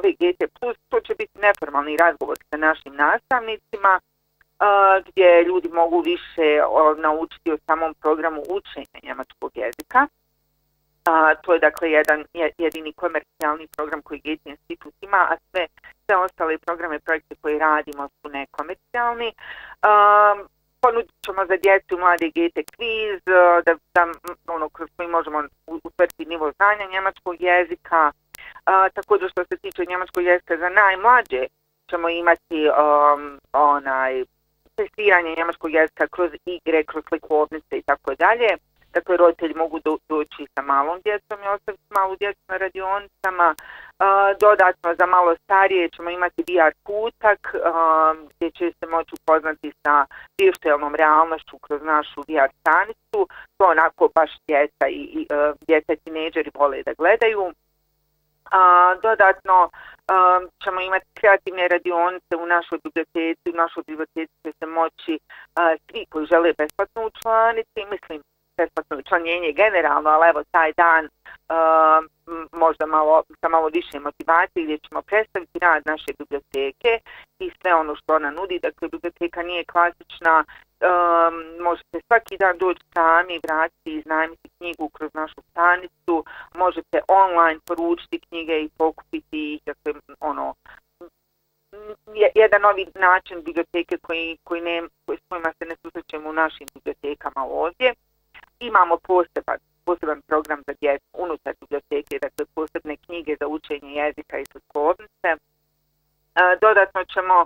zove GT+, to će biti neformalni razgovor sa našim nastavnicima, gdje ljudi mogu više naučiti o samom programu učenja njemačkog jezika. To je dakle jedini komercijalni program koji Goethe institut ima, a sve ostale programe, projekte koje radimo su nekomercijalni. Ponudit ćemo za djecu mlade Goethe kviz, kroz koji možemo utvrditi nivo znanja njemačkog jezika. Također što se tiče njemačkog jezika za najmlađe ćemo imati testiranje njemačkog jezika kroz igre, kroz slikovnice i tako dalje. Dakle, roditelji mogu doći sa malom djecom i ostaviti malu djecu na radionicama. Dodatno za malo starije ćemo imati VR kutak gdje će se moći upoznati sa virtualnom realnošću kroz našu VR stanicu. To onako baš djeca i tinejdžeri vole da gledaju. Dodatno ćemo imati kreativne radionice u našoj biblioteci. U našoj biblioteci će se moći svi koji žele besplatno učlaniti, mislim besplatno učlanjenje generalno, ali evo taj dan možda sa malo više motivacije gdje ćemo predstaviti rad naše biblioteke i sve ono što ona nudi. Dakle, biblioteka nije klasična, možete svaki dan doći sami, vratiti i iznajmiti knjigu kroz našu stanicu, možete online poručiti knjige i pokupiti ih, dakle, jedan novi način biblioteke s kojima se ne susrećemo u našim bibliotekama ovdje. Imamo poseban program za djecu unutar biblioteke, dakle posebne knjige za učenje jezika i slikovnice. Dodatno ćemo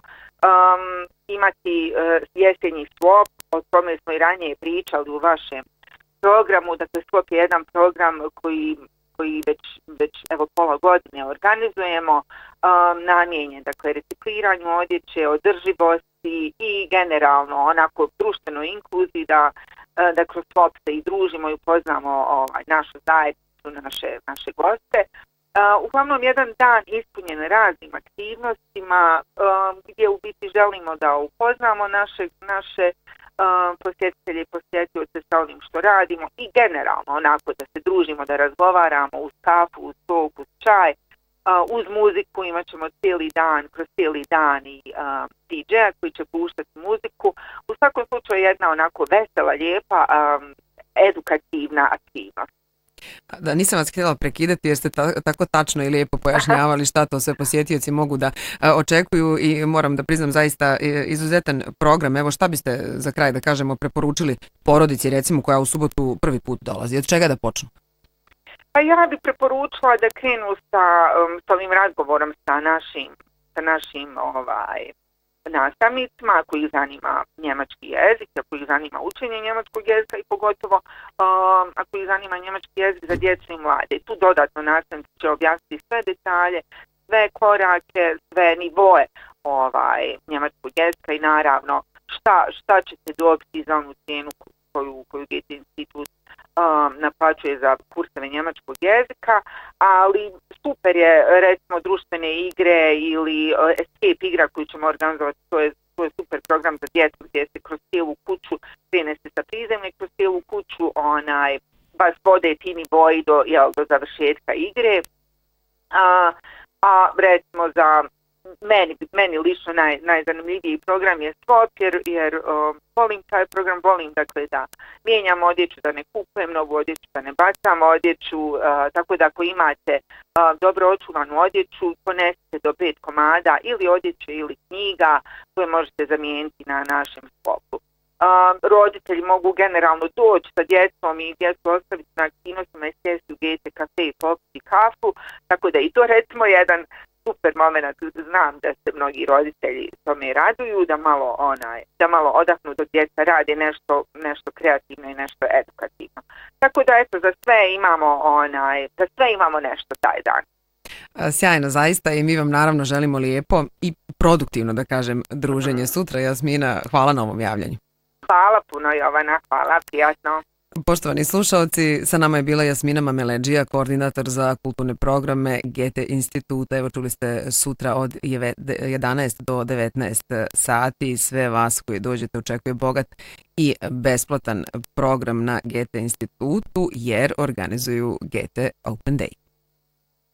imati jesenji swap, o tome smo i ranije pričali u vašem programu. Dakle, swap je jedan program koji već evo pola godine organizujemo, namijenjen dakle recikliranju odjeće, održivosti i generalno onako društvenoj inkluziji da kroz swap se i družimo i upoznamo našu zajednicu, naše goste. Uglavnom jedan dan ispunjen raznim aktivnostima gdje u biti želimo da upoznamo naše posjetitelje i posjetioce sa onim što radimo i generalno onako da se družimo, da razgovaramo uz kafu, uz sok, uz čaj, uz muziku. Imat ćemo kroz cijeli dan i DJ-a koji će puštati muziku. U svakom slučaju jedna onako vesela, lijepa, edukativna aktivnost. Da, nisam vas htjela prekidati jer ste tako tačno i lijepo pojašnjavali šta to sve posjetioci mogu da očekuju i moram da priznam zaista izuzetan program. Evo šta biste za kraj da kažemo preporučili porodici recimo koja u subotu prvi put dolazi? Od čega da počnu? Pa ja bih preporučila da krenu sa ovim razgovorom sa našim nastavnicima, ako ih zanima njemački jezik, ako ih zanima učenje njemačkog jezika i pogotovo ako ih zanima njemački jezik za djecu i mlade. Tu dodatno nastavnici će objasniti sve detalje, sve korake, sve nivoe njemačkog jezika i naravno šta ćete dobiti za onu cijenu koju Goethe institut naplaćuje za kurseve njemačkog jezika, ali super je recimo društvene igre ili escape igra koju ćemo organizovati. To je super program za djecu gdje se kroz cijelu kuću krene se sa prizemlje kroz cijelu kuću, vas vode fini boji do završetka igre. A recimo za meni lično najzanimljiviji program je swap jer volim taj program, volim dakle da mijenjam odjeću, da ne kupujem novu odjeću, da ne bacam odjeću, tako da ako imate dobro očuvanu odjeću, ponesite do 5 komada ili odjeće ili knjiga koje možete zamijeniti na našem swapu. Roditelji mogu generalno doći sa djecom i djecu ostaviti na aktivnostima i sjesti u Goethe kafe i popiti kafu, tako da i to recimo jedan super moment. Znam da se mnogi roditelji tome raduju, da malo odahnu dok djeca rade nešto kreativno i nešto edukativno. Tako da eto, za sve imamo nešto taj dan. Sjajno zaista i mi vam naravno želimo lijepo i produktivno da kažem druženje sutra. Jasmina, hvala na ovom javljanju. Hvala puno Jovana, hvala, prijatno. Poštovani slušalci, sa nama je bila Jasmina Mameleđija, koordinator za kulturne programe Goethe instituta. Evo čuli ste sutra od 11 do 19 sati. Sve vas koji dođete očekuje bogat i besplatan program na Goethe institutu jer organizuju Goethe Open Day.